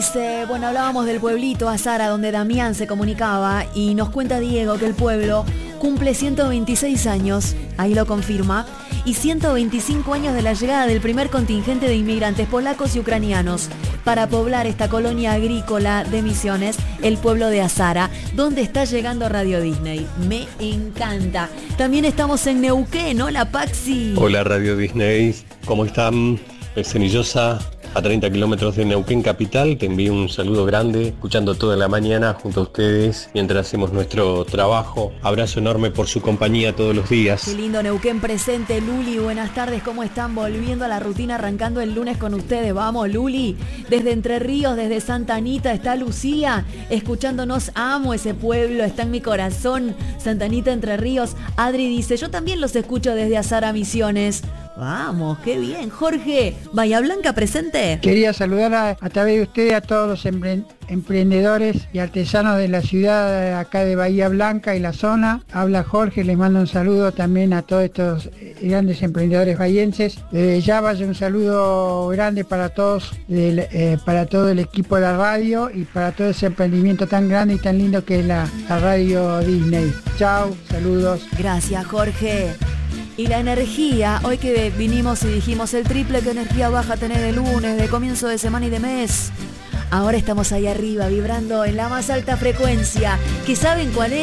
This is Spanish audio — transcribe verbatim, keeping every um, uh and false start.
Dice, bueno, hablábamos del pueblito Azara donde Damián se comunicaba y nos cuenta Diego que el pueblo cumple ciento veintiséis años, ahí lo confirma, y ciento veinticinco años de la llegada del primer contingente de inmigrantes polacos y ucranianos para poblar esta colonia agrícola de Misiones, el pueblo de Azara, donde está llegando Radio Disney. Me encanta. También estamos en Neuquén, hola Paxi. Hola Radio Disney, ¿cómo están? Es Cenillosa, a treinta kilómetros de Neuquén capital. Te envío un saludo grande, escuchando toda la mañana junto a ustedes mientras hacemos nuestro trabajo. Abrazo enorme por su compañía todos los días. Qué lindo Neuquén presente. Luli, buenas tardes, ¿cómo están? Volviendo a la rutina, arrancando el lunes con ustedes. Vamos, Luli. Desde Entre Ríos, desde Santa Anita, está Lucía, escuchándonos. Amo ese pueblo, está en mi corazón. Santa Anita, Entre Ríos. Adri dice, yo también los escucho desde Azara Misiones. Vamos, qué bien. Jorge, Bahía Blanca presente. Quería saludar a, a través de ustedes a todos los empre- emprendedores y artesanos de la ciudad acá de Bahía Blanca y la zona. Habla Jorge, les mando un saludo también a todos estos grandes emprendedores bahienses. Desde ya vaya un saludo grande para todos, del, eh, para todo el equipo de la radio y para todo ese emprendimiento tan grande y tan lindo que es la, la radio Disney. Chao, saludos. Gracias, Jorge. Y la energía, hoy que vinimos y dijimos el triple que energía baja tener el lunes, de comienzo de semana y de mes. Ahora estamos ahí arriba, vibrando en la más alta frecuencia, que saben cuál es.